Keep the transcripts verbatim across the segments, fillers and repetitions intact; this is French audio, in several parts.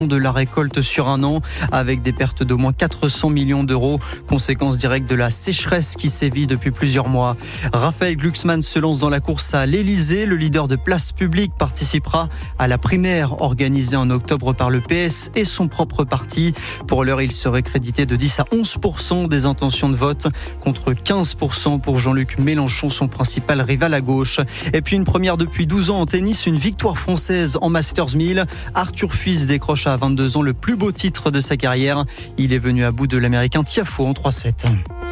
de la récolte sur un an, avec des pertes d'au moins quatre cents millions d'euros, conséquence directe de la sécheresse qui sévit depuis plusieurs mois. Raphaël Glucksmann se lance dans la course à l'Élysée. Le leader de Place Publique participera à la primaire organisée en octobre par le P S et son propre parti. Pour l'heure, il serait crédité de dix à onze pour cent des intentions de vote, contre quinze pour cent pour Jean-Luc Mélenchon, son principal rival à gauche. Et puis une première depuis douze ans en tennis, une victoire française en Masters mille. Arthur Fils décroche à vingt-deux ans le plus beau titre de sa carrière. Il est venu à bout de l'Américain Tiafoe en trois sept.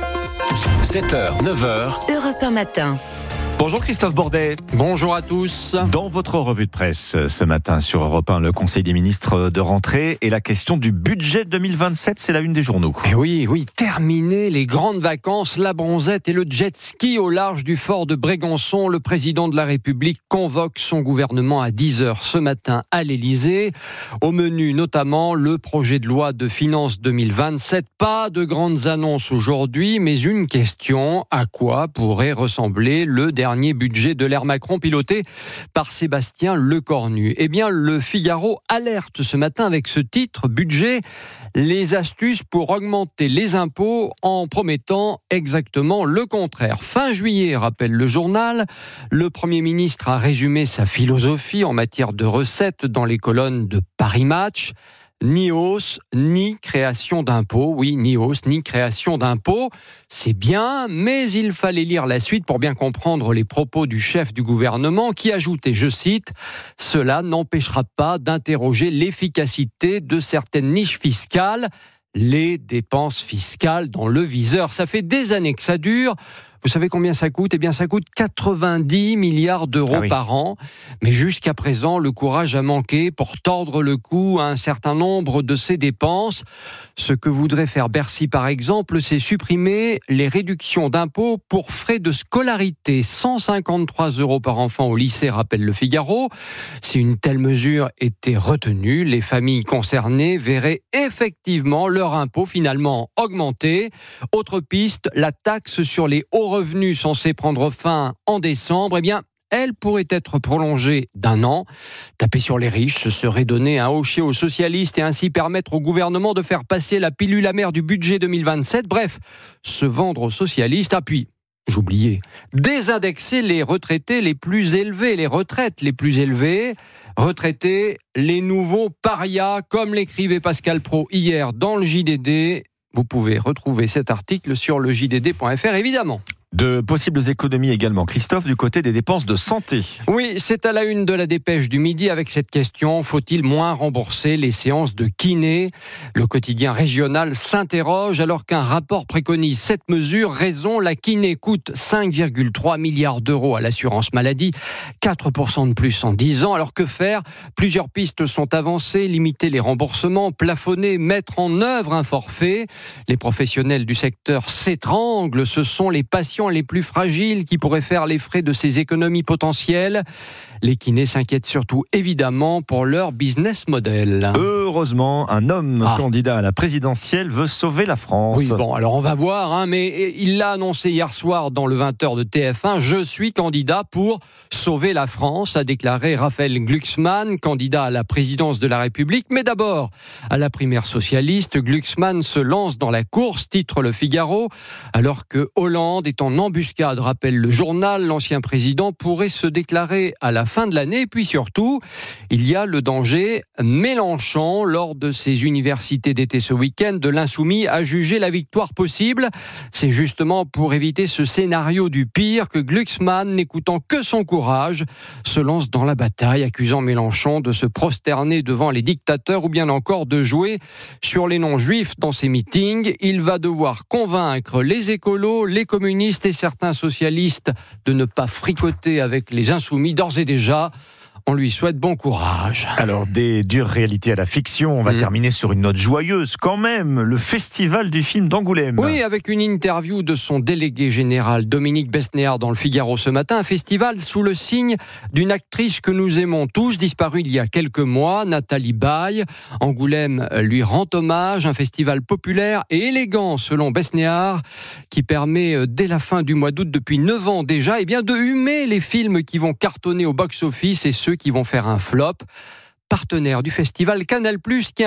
sept heures, neuf heures. Europe un matin. Bonjour Christophe Bordet. Bonjour à tous. Dans votre revue de presse ce matin sur Europe un, le Conseil des ministres de rentrée et la question du budget deux mille vingt-sept, c'est la une des journaux. Et oui, oui, terminé les grandes vacances, la bronzette et le jet ski au large du fort de Brégançon. Le président de la République convoque son gouvernement à dix heures ce matin à l'Élysée. Au menu notamment le projet de loi de finances deux mille vingt-sept. Pas de grandes annonces aujourd'hui, mais une question: à quoi pourrait ressembler le dernier dernier budget de l'ère Macron piloté par Sébastien Lecornu? Eh bien, le Figaro alerte ce matin avec ce titre: budget, les astuces pour augmenter les impôts en promettant exactement le contraire. Fin juillet, rappelle le journal, le Premier ministre a résumé sa philosophie en matière de recettes dans les colonnes de Paris Match. Ni hausse, ni création d'impôts. Oui, ni hausse, ni création d'impôts. C'est bien, mais il fallait lire la suite pour bien comprendre les propos du chef du gouvernement qui ajoutait, je cite, « Cela n'empêchera pas d'interroger l'efficacité de certaines niches fiscales, les dépenses fiscales dans le viseur. » Ça fait des années que ça dure. Vous savez combien ça coûte ? Eh bien, ça coûte quatre-vingt-dix milliards d'euros ah oui. par an. Mais jusqu'à présent, le courage a manqué pour tordre le cou à un certain nombre de ces dépenses. Ce que voudrait faire Bercy, par exemple, c'est supprimer les réductions d'impôts pour frais de scolarité. cent cinquante-trois euros par enfant au lycée, rappelle le Figaro. Si une telle mesure était retenue, les familles concernées verraient effectivement leur impôt finalement augmenter. Autre piste, la taxe sur les hauts revenus censée prendre fin en décembre, eh bien, elle pourrait être prolongée d'un an. Taper sur les riches, ce serait donner un hocher aux socialistes et ainsi permettre au gouvernement de faire passer la pilule amère du budget deux mille vingt-sept. Bref, se vendre aux socialistes. Ah puis, j'oubliais, désindexer les retraités les plus élevés, les retraites les plus élevées. Retraités, les nouveaux parias, comme l'écrivait Pascal Praud hier dans le J D D. Vous pouvez retrouver cet article sur le j d d point f r, évidemment. De possibles économies également, Christophe, du côté des dépenses de santé. Oui, c'est à la une de la Dépêche du Midi avec cette question: faut-il moins rembourser les séances de kiné ? Le quotidien régional s'interroge alors qu'un rapport préconise cette mesure. Raison, la kiné coûte cinq virgule trois milliards d'euros à l'assurance maladie, quatre pour cent de plus en dix ans. Alors que faire ? Plusieurs pistes sont avancées: limiter les remboursements, plafonner, mettre en œuvre un forfait. Les professionnels du secteur s'étranglent, ce sont les patients les plus fragiles qui pourraient faire les frais de ces économies potentielles. Les kinés s'inquiètent surtout évidemment pour leur business model. Heureusement, un homme ah. candidat à la présidentielle veut sauver la France. Oui, bon, alors on va voir, hein, mais il l'a annoncé hier soir dans le vingt heures de T F un. Je suis candidat pour sauver la France, a déclaré Raphaël Glucksmann, candidat à la présidence de la République. Mais d'abord, à la primaire socialiste, Glucksmann se lance dans la course, titre le Figaro, alors que Hollande est en embuscade, rappelle le journal. L'ancien président pourrait se déclarer à la fin de l'année. Et puis surtout, il y a le danger. Mélenchon, lors de ses universités d'été ce week-end, de l'Insoumis a jugé la victoire possible. C'est justement pour éviter ce scénario du pire que Glucksmann, n'écoutant que son courage, se lance dans la bataille, accusant Mélenchon de se prosterner devant les dictateurs ou bien encore de jouer sur les non-juifs dans ses meetings. Il va devoir convaincre les écolos, les communistes et certains socialistes de ne pas fricoter avec les insoumis. D'ores et déjà, on lui souhaite bon courage. Alors, des dures réalités à la fiction, on va mmh. terminer sur une note joyeuse quand même, le festival du film d'Angoulême. Oui, avec une interview de son délégué général Dominique Besnéard dans le Figaro ce matin, un festival sous le signe d'une actrice que nous aimons tous, disparue il y a quelques mois, Nathalie Baye. Angoulême lui rend hommage, un festival populaire et élégant selon Besnéard, qui permet dès la fin du mois d'août, depuis neuf ans déjà, eh bien, de humer les films qui vont cartonner au box-office et ceux qui vont faire un flop. Partenaire du festival Canal+, qui